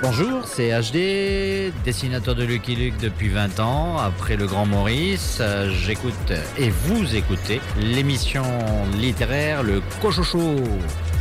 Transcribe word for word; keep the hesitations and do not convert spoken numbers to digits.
Bonjour, c'est H D, dessinateur de Lucky Luke depuis vingt ans. Après le Grand Maurice, euh, j'écoute et vous écoutez l'émission littéraire Le Cochocho.